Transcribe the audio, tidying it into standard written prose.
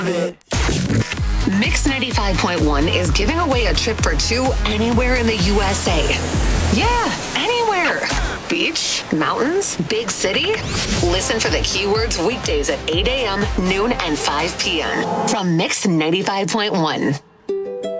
Mix 95.1 is giving away a trip for two anywhere in the USA. Yeah, anywhere. Beach, mountains, big city. Listen for the keywords weekdays at 8 a.m., noon, and 5 p.m. from Mix 95.1.